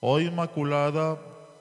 Oh Inmaculada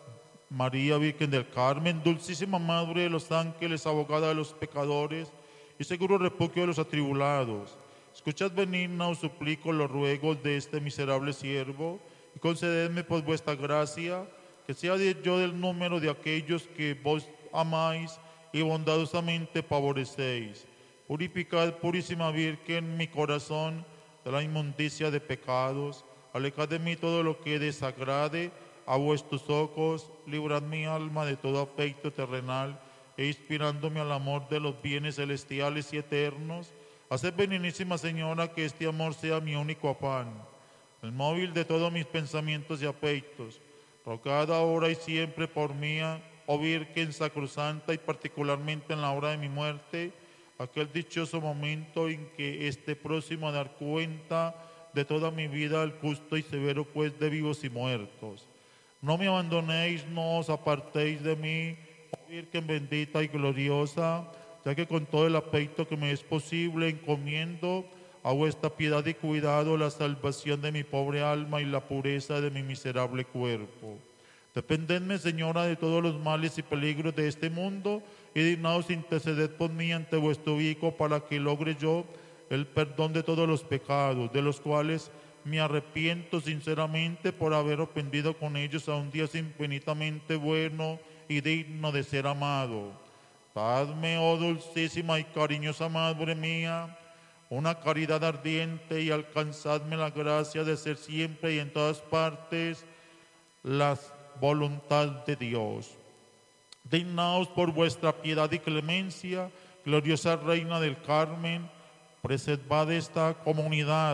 María Virgen del Carmen, dulcísima Madre de los ángeles, abogada de los pecadores y seguro refugio de los atribulados, escuchad benigna, os suplico los ruegos de este miserable siervo y concededme por vuestra gracia que sea yo del número de aquellos que vos amáis y bondadosamente favorecéis. Purificad, purísima Virgen, mi corazón de la inmundicia de pecados, alejad de mí todo lo que desagrade a vuestros ojos, librad mi alma de todo afecto terrenal e inspirándome al amor de los bienes celestiales y eternos, haced, benignísima Señora, que este amor sea mi único afán, el móvil de todos mis pensamientos y afectos. Rogad ahora y siempre por mí, oh Virgen sacrosanta, y particularmente en la hora de mi muerte, aquel dichoso momento en que esté próximo a dar cuenta de toda mi vida al justo y severo juez de vivos y muertos. No me abandonéis, no os apartéis de mí, oh Virgen bendita y gloriosa, ya que con todo el afecto que me es posible encomiendo a vuestra piedad y cuidado la salvación de mi pobre alma y la pureza de mi miserable cuerpo. Defendedme, Señora, de todos los males y peligros de este mundo y dignaos interceder por mí ante vuestro Hijo para que logre yo el perdón de todos los pecados, de los cuales me arrepiento sinceramente por haber ofendido con ellos a un Dios infinitamente bueno y digno de ser amado. Dadme, oh dulcísima y cariñosa Madre mía, una caridad ardiente y alcanzadme la gracia de ser siempre y en todas partes la voluntad de Dios. Dignaos por vuestra piedad y clemencia, gloriosa Reina del Carmen, preservad esta comunidad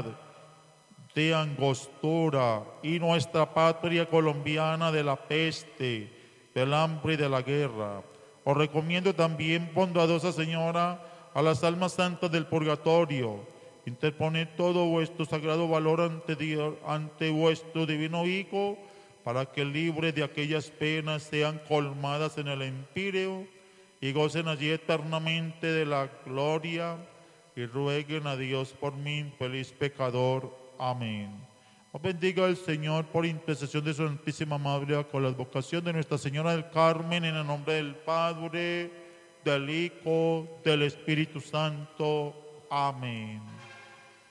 de Angostura y nuestra patria colombiana de la peste, del hambre y de la guerra. Os recomiendo también, bondadosa Señora, a las almas santas del purgatorio. Interponed todo vuestro sagrado valor ante Dios, ante vuestro divino Hijo, para que libre de aquellas penas sean colmadas en el empíreo y gocen allí eternamente de la gloria, y rueguen a Dios por mí, infeliz pecador. Amén. Os bendiga el Señor por intercesión de su Santísima Madre, con la advocación de Nuestra Señora del Carmen, en el nombre del Padre, del Hijo, del Espíritu Santo. Amén.